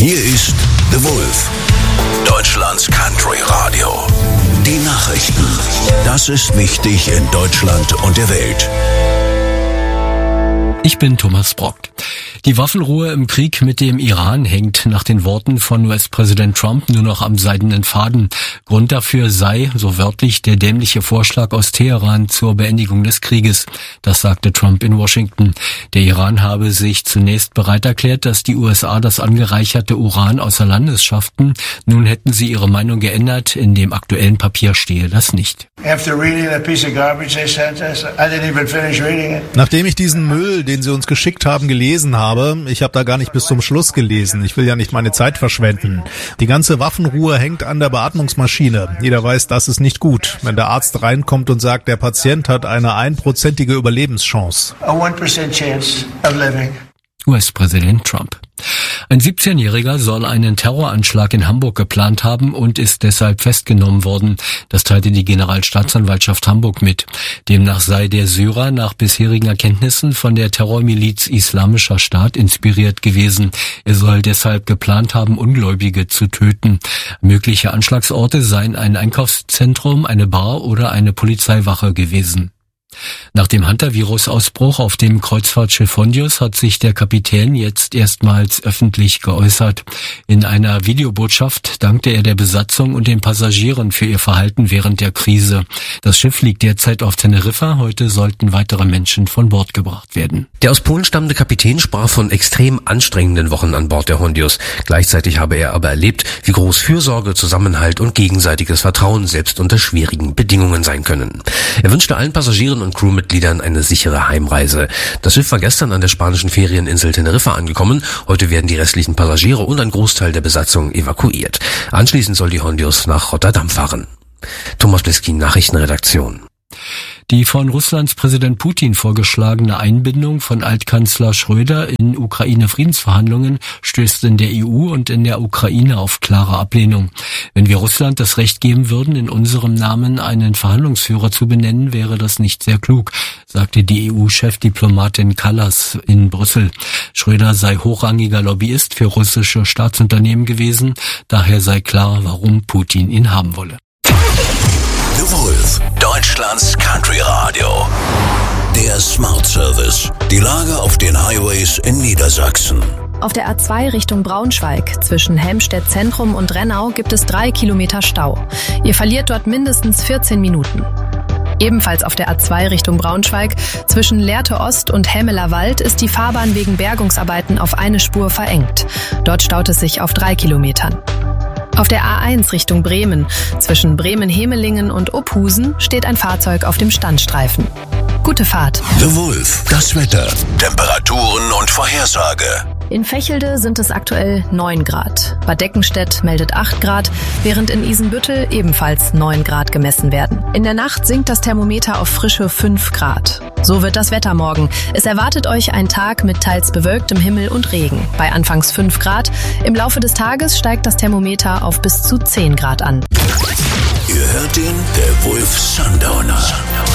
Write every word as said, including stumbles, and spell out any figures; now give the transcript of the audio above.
Hier ist The Wolf, Deutschlands Country Radio. Die Nachrichten. Das ist wichtig in Deutschland und der Welt. Ich bin Thomas Brock. Die Waffenruhe im Krieg mit dem Iran hängt nach den Worten von U S-Präsident Trump nur noch am seidenen Faden. Grund dafür sei, so wörtlich, der dämliche Vorschlag aus Teheran zur Beendigung des Krieges. Das sagte Trump in Washington. Der Iran habe sich zunächst bereit erklärt, dass die U S A das angereicherte Uran außer Landes schafften. Nun hätten sie ihre Meinung geändert. In dem aktuellen Papier stehe das nicht. Nachdem ich diesen Müll, den sie uns geschickt haben, gelesen habe, ich habe da gar nicht bis zum Schluss gelesen. Ich will ja nicht meine Zeit verschwenden. Die ganze Waffenruhe hängt an der Beatmungsmaschine. Jeder weiß, das ist nicht gut. Wenn der Arzt reinkommt und sagt, der Patient hat eine einprozentige Überlebenschance. U S-Präsident Trump. Ein siebzehnjähriger soll einen Terroranschlag in Hamburg geplant haben und ist deshalb festgenommen worden. Das teilte die Generalstaatsanwaltschaft Hamburg mit. Demnach sei der Syrer nach bisherigen Erkenntnissen von der Terrormiliz Islamischer Staat inspiriert gewesen. Er soll deshalb geplant haben, Ungläubige zu töten. Mögliche Anschlagsorte seien ein Einkaufszentrum, eine Bar oder eine Polizeiwache gewesen. Nach dem Hunter-Virus-Ausbruch auf dem Kreuzfahrtschiff Hondius hat sich der Kapitän jetzt erstmals öffentlich geäußert. In einer Videobotschaft dankte er der Besatzung und den Passagieren für ihr Verhalten während der Krise. Das Schiff liegt derzeit auf Teneriffa. Heute sollten weitere Menschen von Bord gebracht werden. Der aus Polen stammende Kapitän sprach von extrem anstrengenden Wochen an Bord der Hondius. Gleichzeitig habe er aber erlebt, wie groß Fürsorge, Zusammenhalt und gegenseitiges Vertrauen selbst unter schwierigen Bedingungen sein können. Er wünschte allen Passagieren und Crewmitgliedern eine sichere Heimreise. Das Schiff war gestern an der spanischen Ferieninsel Teneriffa angekommen. Heute werden die restlichen Passagiere und ein Großteil der Besatzung evakuiert. Anschließend soll die Hondius nach Rotterdam fahren. Thomas Bliskin, Nachrichtenredaktion. Die von Russlands Präsident Putin vorgeschlagene Einbindung von Altkanzler Schröder in Ukraine-Friedensverhandlungen stößt in der E U und in der Ukraine auf klare Ablehnung. Wenn wir Russland das Recht geben würden, in unserem Namen einen Verhandlungsführer zu benennen, wäre das nicht sehr klug, sagte die E U-Chefdiplomatin Kallas in Brüssel. Schröder sei hochrangiger Lobbyist für russische Staatsunternehmen gewesen, daher sei klar, warum Putin ihn haben wolle. The Wolf, Deutschlands Country Radio. Der Smart Service. Die Lage auf den Highways in Niedersachsen. Auf der A zwei Richtung Braunschweig zwischen Helmstedt Zentrum und Rennau gibt es drei Kilometer Stau. Ihr verliert dort mindestens vierzehn Minuten. Ebenfalls auf der A zwei Richtung Braunschweig zwischen Lehrte Ost und Hämeler Wald ist die Fahrbahn wegen Bergungsarbeiten auf eine Spur verengt. Dort staut es sich auf drei Kilometern. Auf der A eins Richtung Bremen zwischen Bremen-Hemelingen und Ophusen steht ein Fahrzeug auf dem Standstreifen. Gute Fahrt. The Wolf, das Wetter, Temperaturen und Vorhersage. In Vechelde sind es aktuell neun Grad. Bad Deckenstedt meldet acht Grad, während in Isenbüttel ebenfalls neun Grad gemessen werden. In der Nacht sinkt das Thermometer auf frische fünf Grad. So wird das Wetter morgen. Es erwartet euch ein Tag mit teils bewölktem Himmel und Regen. Bei anfangs fünf Grad. Im Laufe des Tages steigt das Thermometer auf bis zu zehn Grad an. Ihr hört ihn, der Wolf Sundowner.